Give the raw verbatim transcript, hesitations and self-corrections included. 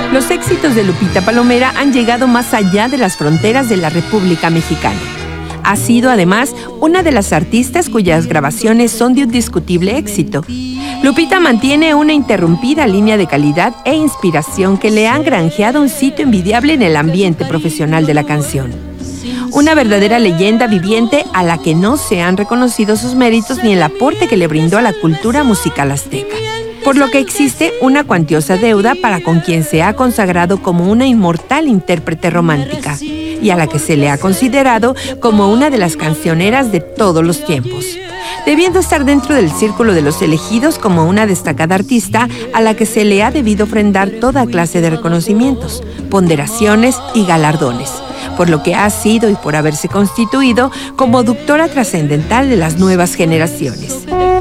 Los éxitos de Lupita Palomera han llegado más allá de las fronteras de la República Mexicana. Ha sido, además, una de las artistas cuyas grabaciones son de un indiscutible éxito. Lupita mantiene una interrumpida línea de calidad e inspiración que le han granjeado un sitio envidiable en el ambiente profesional de la canción. Una verdadera leyenda viviente a la que no se han reconocido sus méritos ni el aporte que le brindó a la cultura musical azteca. Por lo que existe una cuantiosa deuda para con quien se ha consagrado como una inmortal intérprete romántica y a la que se le ha considerado como una de las cancioneras de todos los tiempos, debiendo estar dentro del círculo de los elegidos como una destacada artista a la que se le ha debido ofrendar toda clase de reconocimientos, ponderaciones y galardones, por lo que ha sido y por haberse constituido como doctora trascendental de las nuevas generaciones.